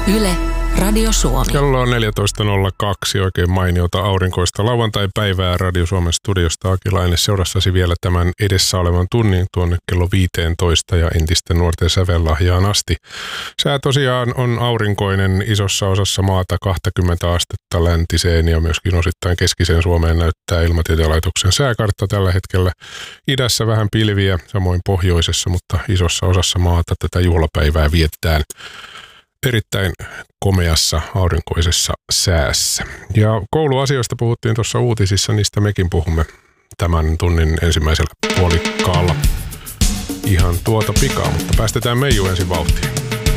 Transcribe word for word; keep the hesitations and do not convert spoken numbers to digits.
Yle, Radio Suomi. Kello on neljätoista nolla kaksi, oikein mainiota aurinkoista lauantai-päivää Radio Suomen studiosta. Aki Laine seurassasi vielä tämän edessä olevan tunnin tuonne kello viisitoista ja entisten nuorten sävellahjaan asti. Sää tosiaan on aurinkoinen isossa osassa maata, kaksikymmentä astetta läntiseen ja myöskin osittain keskiseen Suomeen näyttää Ilmatieteen laitoksen sääkartta tällä hetkellä. Idässä vähän pilviä, samoin pohjoisessa, mutta isossa osassa maata tätä juhlapäivää vietetään erittäin komeassa aurinkoisessa säässä. Ja kouluasioista puhuttiin tuossa uutisissa, niistä mekin puhumme tämän tunnin ensimmäisellä puolikkaalla ihan tuota pikaa, mutta päästetään Meiju ensin vauhtiin.